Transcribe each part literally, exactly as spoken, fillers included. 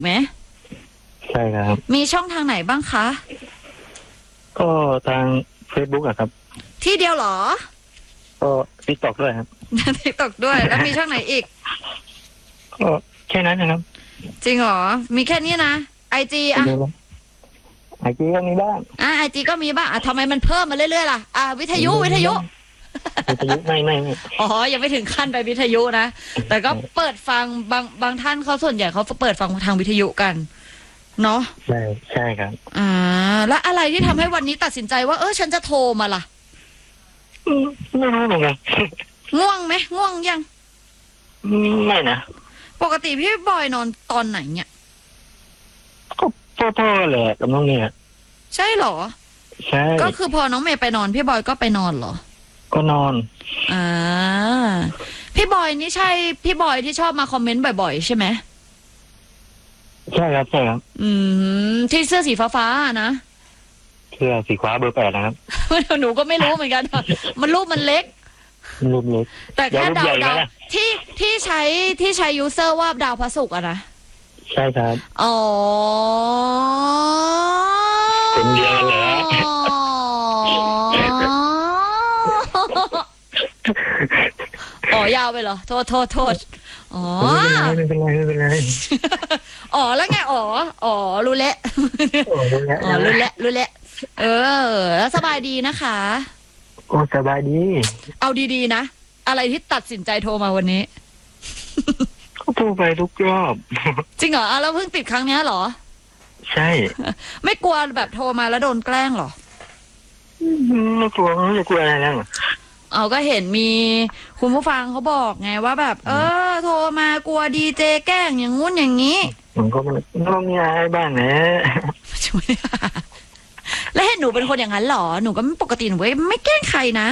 ไหมใช่ครับมีช่องทางไหนบ้างคะก็ทาง Facebook อะครับที่เดียวเหรอก็ TikTok ด้วยครับ TikTok ด้วยแล้วมีช่องไหนอีกก็แค่นั้นนะครับจริงเหรอมีแค่นี้นะไอจีอะไอจีก็มีบ้างอ่ะไอจีก็มีบ้างอ่ะทำไมมันเพิ่มมาเรื่อยๆล่ะอ่ะวิทยุวิทยุวิทยุไม่ไม่ไม่อ๋อยังไม่ถึงขั้นไปวิทยุนะแต่ก็เปิดฟังบางบางท่านเขาส่วนใหญ่เขาเปิดฟังทางวิทยุกันเนาะใช่ใช่ครับอ่าแล้วอะไรที่ทำให้วันนี้ตัดสินใจว่าเออฉันจะโทรมาล่ะไม่รู้เหมือนกันง่วงไหมง่วงยังไม่นะปกติพี่บอยนอนตอนไหนเนี่ยก็พ่อๆแหละกับน้องเนี่ยใช่เหรอใช่ก็คือพอน้องเมย์ไปนอนพี่บอยก็ไปนอนเหรอก็นอนอ่าพี่บอยนี่ใช่พี่บอยที่ชอบมาคอมเมนต์บ่อยๆใช่ไหมใช่ครับใช่ครับอืมที่เสื้อสีฟ้าๆนะเสื้อสีฟ้าเบอร์แปดนะครับหนูก็ไม่รู้เหมือนกันมันรูปมันเล็กรูปเล็กแต่แค่ดาวดาวที่ที่ใช้ที่ใช้ยูเซอร์ว่าดาวพระศุกร์อะนะใช่ครับอ๋อเป็นเดียวเหรออ๋อยาวไปเหรอโทษโทษโทษอ๋อไม่เป็นไรไม่เป็นไรอ๋อแล้วไงอ๋ออ๋อรู้แล้วอ๋อรู้แล้วรู้แล้วเออแล้วสบายดีนะคะโอ้สบายดีเอาดีๆนะอะไรที่ตัดสินใจโทรมาวันนี้ก็โทรไปทุกรอบจริงเหรออ่ะแล้วเพิ่งติดครั้งนี้เหรอใช่ไม่กลัวแบบโทรมาแล้วโดนแกล้งเหรอไม่กลัวไม่กลัวอะไรแล้วเอาก็เห็นมีคุณผู้ฟังเขาบอกไงว่าแบบเออโทรมากลัวดีเจแกล้งอย่างงู้นอย่างนี้มันก็มันก็มีอะไรบ้างนะช่วยแล้วเห็นหนูเป็นคนอย่างนั้นเหรอหนูก็ปกติหนูไม่แกล้งใครนะ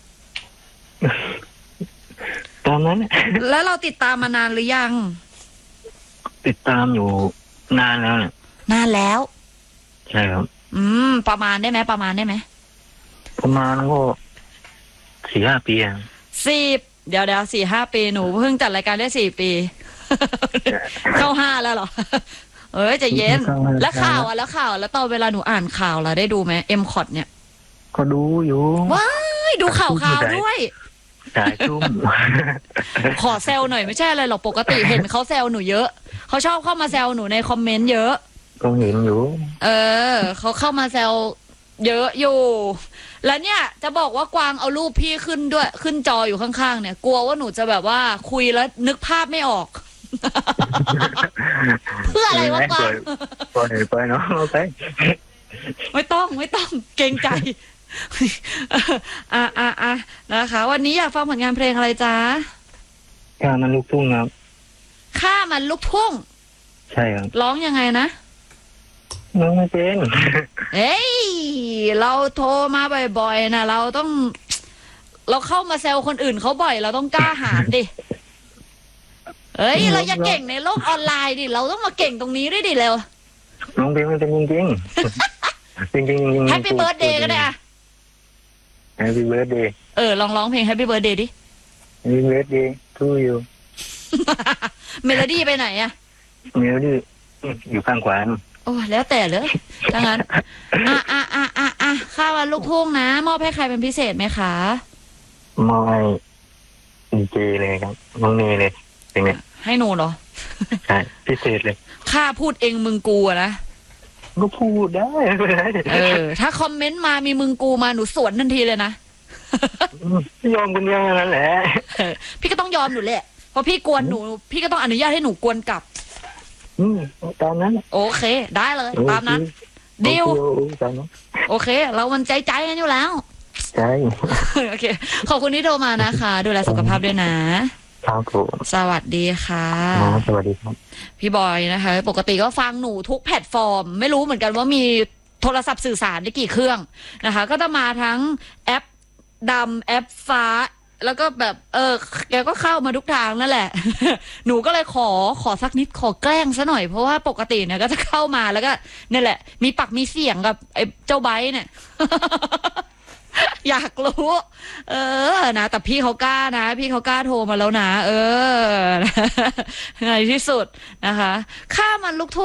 ตอนนั้นแล้วเราติดตามมานานหรือยังติดตามอยู่นานแล้วเนี่ยนานแล้วใช่ครับอืมประมาณได้ไหมประมาณได้ไหมประมาณก็สี่ห้าปีอ่ะสี่เดี๋ยวเดี๋ยวสี่ห้าปีหนูเพิ่งจัดรายการได้สี่ปีเข้าห้าแล้วเหรอเอ้ยจะเย็นแล้วข่าวอ่ะแล้วข่าวแล้วตอนเวลาหนูอ่านข่าวล่ะได้ดูไหมเอ็มคอร์ดเนี่ยก็ดูอยู่ว้ายดูข่าวข่าวด้วยจ่ายชุ่มขอแซวหน่อยไม่ใช่อะไรหรอกปกติเห็นเขาแซวหนูเยอะเขาชอบเข้ามาแซวหนูในคอมเมนต์เยอะก็เห็นอยู่เออเขาเข้ามาแซวเยอะอยู่แล้วเนี่ยจะบอกว่ากวางเอารูปพี่ขึ้นด้วยขึ้นจออยู่ข้างๆเนี่ยกลัวว่าหนูจะแบบว่าคุยแล้วนึกภาพไม่ออกเพื่ออะไรวะกวางปล่อยไปเนาะไปไม่ต้องไม่ต้องเกรงใจอ่ะอ่ะอ่ะนะคะวันนี้อยากฟังผลงานเพลงอะไรจ๊ะข้ามันลูกทุ่งครับข้ามันลูกทุ่งใช่ครับร้องยังไงนะน้องไม่เป็นเฮ้ยเราโทรมาบ่อยๆนะเราต้องเราเข้ามาแซวคนอื่นเขาบ่อยเราต้องกล้าหาญดิเฮ้ยเราอย่าเก่งในโลกออนไลน์ดิเราต้องมาเก่งตรงนี้ด้วยดิเร็วน้องเพลงมันเป็นจริงจริงจริงจริงจริง Happy Birthday ก็ได้อะ Happy Birthday เออลองร้องเพลง Happy Birthday ดิ Happy Birthday to you เมโลดี้ไปไหนอะเมโลดี้อยู่ข้างขวาโอ้แล้วแต่เลยดังนั้นอ่ะอ่ะอ่ะอ่ะอ่ะข้าววันลูกทุ่งนะมอบให้ใครเป็นพิเศษไหมคะมอบให้ดีเจเลยครับน้องเนยเลยเป็นไงให้หนูเหรอใช่พิเศษเลยข้าพูดเองมึงกูอะนะก็พูดได้เออถ้าคอมเมนต์มามีมึงกูมาหนูสวนทันทีเลยนะยอมคนเดียวนั่นแหละพี่ก็ต้องยอมหนูแหละเพราะพี่กวนหนูพี่ก็ต้องอนุญาตให้หนูกวนกลับอืมตามนั้นโอเคได้เลยตามนั้นดิวโอเคเรามันใจใจกันอยู่แล้วใช่โอเคขอบคุณที่โทรมานะคะดูแลสุขภาพด้วยนะครับผมสวัสดีค่ะสวัสดีครับพี่บอยนะคะปกติก็ฟังหนูทุกแพลตฟอร์มไม่รู้เหมือนกันว่ามีโทรศัพท์สื่อสารได้กี่เครื่องนะคะก็จะมาทั้งแอปดำแอปฟ้าแล้วก็แบบเออแกก็เข้ามาทุกทางนั่นแหละหนูก็เลยขอขอสักนิดขอแกล้งซะหน่อยเพราะว่าปกติเนี่ยก็จะเข้ามาแล้วก็นี่แหละมีปักมีเสียงกับไอ้เจ้าไบค์เนี่ย อยากรู้เออนะแต่พี่เขากล้านะพี่เขากล้าโทรมาแล้วนะเออในที่สุดนะคะข้ามันลูกทุ่ง